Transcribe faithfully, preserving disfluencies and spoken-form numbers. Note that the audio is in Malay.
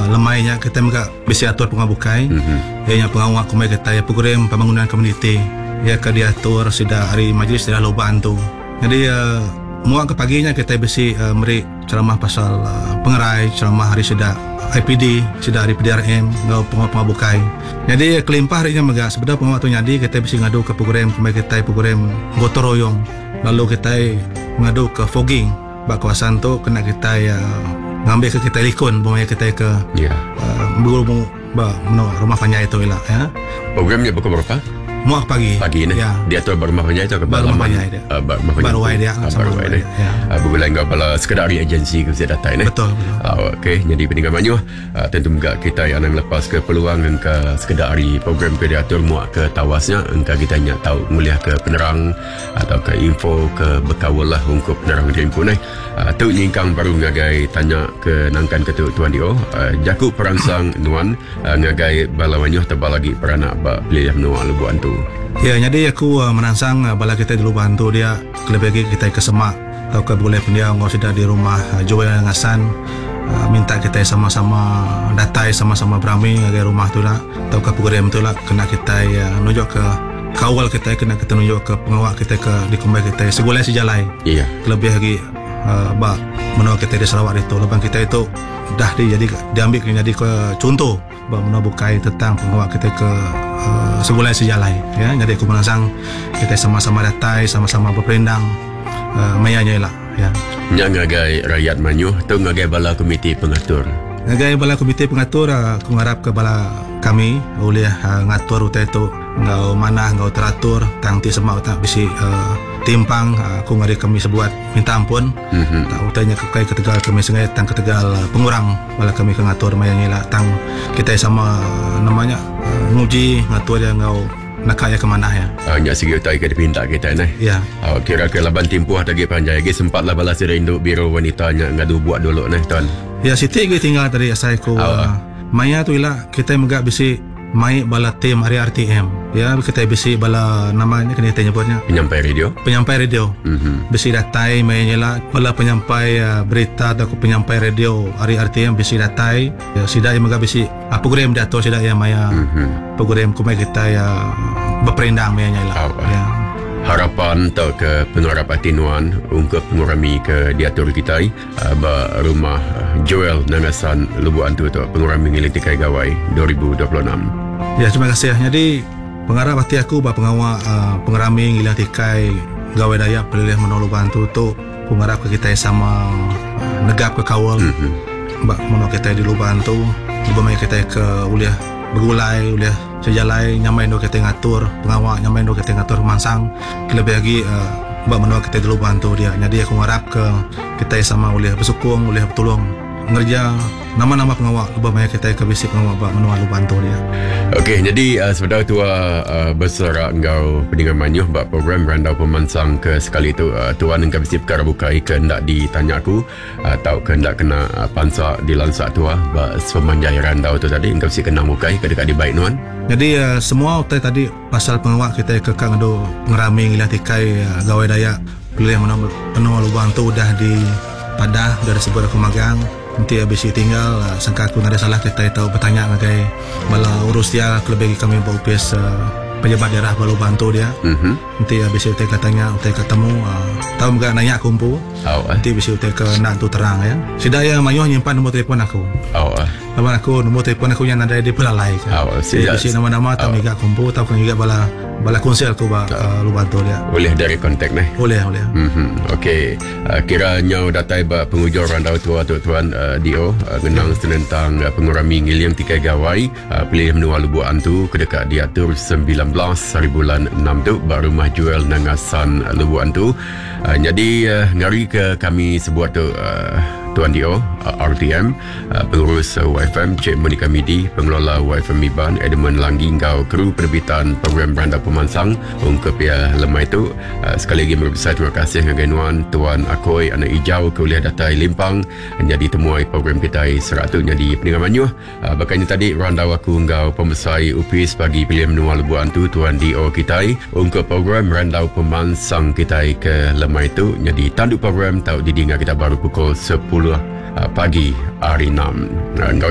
uh, lemainya kita juga bisa atur pengabukai mm-hmm. ianya pengawak kumai kita ya program pembangunan komuniti ya ke diatur sudah hari majlis sudah lo bantu jadi uh, muak ke paginya kita bisa uh, meri ceramah pasal uh, pengerai ceramah hari sudah I P D sudah hari P D R M ngau pengabukai jadi kelimpah harinya mega sebenarnya pengawak tu nyadi kita bisa ngadu ke program kumai kita program gotong royong lalu kita ngadu ke fogging bak kawasan tu kena kita ya ngambil ke kita likun bumaya kita ke ya uh, bergulung ba rumah panjai itu lah ya programnya pukul berapa muak pagi pagi ni ya. Dia tu baru rumah panjai tu ke baru rumah panjai dia uh, baru rumah panjai baru wai dia baru wai dia ya bukan lain kepala sekedar dari agensi ke saya datang ni betul betul uh, okey jadi pendengar Manyuh uh, tentu juga kita yang nak lepas ke peluang engka sekedar dari program ke diatur muak ke tawasnya engka kita nak tahu muliah ke penerang atau ke info ke bekawal lah untuk penerang diri pun eh uh, tu nyingkang baru ngagai tanya ke nangkan ketua Tuan Dio uh, jaku perangsang nuan uh, ngagai bala Manyuh tebal lagi peranak ba pilih menua lebu antu. Ya, jadi aku uh, merangsang uh, bala kita dulu bantu dia lebih kita ke semak atau ke boleh pun dia ngau sudah di rumah uh, Joel Ngasan uh, minta kita sama-sama datai sama-sama berami agar rumah tu lah atau ke program tu lah kena kita uh, nunjuk ke kawal kita kena kita nunjuk ke pengawak kita ke di kumbai kita segulai sejalai iya lebih lagi uh, ba menua kita di Sarawak itu lepas kita itu dah di, jadi diambil jadi ke contoh ba menua bukai tentang pengawak kita ke uh, segulai sejalai ya jadi aku merangsang kita sama-sama datai sama-sama berperindang uh, mayanya lah ya nya ngagai rakyat Manyuh tu ngagai bala komiti pengatur ngagai bala komiti pengatur uh, aku ngarap ke bala kami boleh uh, ngatur utai itu ngau mana ngau teratur tangti semak tak bisi uh, timpang uh, aku ngari kami sebuat minta ampun mm-hmm. tak utainya kekai ketegal kami sengai tang ketegal uh, pengurang bala kami ke ngatur mayang ila tang kita sama uh, namanya uh, nguji ngatur dia ngau nak kaya ke mana ya hanya uh, segi utai ke dipinta kita ni ya uh, kira ke laban timpuh tadi panjai lagi sempat lah balas induk biro wanita nya ngadu buat dulu ni tuan ya siti gue tinggal tadi asai ku uh, uh, maya tu ila kita megak bisi mai bala tim hari R T M ya kita bisi bala namanya kena tanya buatnya penyampai radio penyampai radio mm-hmm. bisi datai mainnya lah bala penyampai uh, berita atau penyampai radio hari R T M bisi datai ya sida yang megak bisi uh, program dato sida yang maya mm-hmm. program kumai kita ya berperindang mainnya lah oh, ya harapan atau ke pengarap atinuan untuk mengurami ke diatur kita uh, ba rumah Joel Nangasan Lebu Antu tu pengurami ngilitikai gawai dua ribu dua puluh enam. Ya terima kasih. Jadi pengarap hati aku ba pengawal uh, pengurami ngilitikai gawai daya pelilih menolu bantu tu pengarap ke kita sama uh, negap ke kawal mm-hmm. ba menolu kita di lu bantu lebih kita ke uliah bergulai uliah sejalai nyamai do kita ngatur pengawal nyamai do kita ngatur mansang lebih lagi uh, mbak menua kita dulu bantu dia jadi aku ngarap ke kita sama uliah bersukung uliah bertolong ngerja nama-nama pengawal lebih banyak kita ke bisi pengawal mbak menua lu bantu dia. Okey jadi uh, sebenarnya tua uh, berserak engkau pendengar Manyuh bab program randau pemansang ke sekali tu uh, tuan engkau bisi perkara bukai ke hendak ditanya aku uh, atau ke hendak kena uh, pansak di lansak tua bab semanjai randau tu tadi engkau bisi kena bukai ke dekat di baik nuan. Jadi uh, semua utai tadi pasal pengawal kita kekang ado pengerami ngilah tikai uh, gawai daya pilih menua menua lu bantu dah di padah dari sebuah aku magang nanti habis tinggal uh, sangka aku ada salah kita tahu bertanya ngagai bala urus dia lebih kami bawa upis uh, pejabat daerah baru bantu dia mm-hmm. nanti habis itu katanya utai ketemu uh, tahu enggak nanya kumpu oh, eh. nanti habis itu ke nak tu terang ya sidaya Manyuh nyimpan nombor telefon aku oh, eh. nama aku nombor telefon aku yang ada di pelalai kan oh, jadi bisi nama-nama tahu enggak oh. kumpu tahu kan juga bala bala konsel aku ba uh, lu bantu dia boleh dari kontak ni boleh boleh mm-hmm. okey uh, kiranya datai ba pengujur randau tua tu tuan uh, Dio uh, ngenang tentang uh, pengurami ngiliang tikai gawai uh, pilih menua Lebu Antu ke dekat diatur sembilan belas hari bulan enam tu ba rumah Joel Nangasan uh, Lebu Antu uh, jadi uh, ngari ke kami sebuah tu uh, Tuan Dio, uh, R T M, uh, pengurus uh, Y F M, Cik Monika Midi, pengelola Y F M Miban, Edmund Langgi, ngau kru penerbitan program Randau Pemansang, ungkap ya lemah itu. Uh, sekali lagi berbesar terima kasih kepada Nuan, Tuan Akoi, Anak Ijau, Kuliah Datai Limpang, jadi temuai program kita seratus jadi pendengar Manyuh. Uh, Bakanya tadi randau aku ngau pembesar U P I S bagi pilihan menua Lebu Antu, Tuan Dio kita, ungkap program Randau Pemansang kita ke lemah itu. Jadi tanduk program tahu didinga kita baru pukul sepuluh pagi hari enam.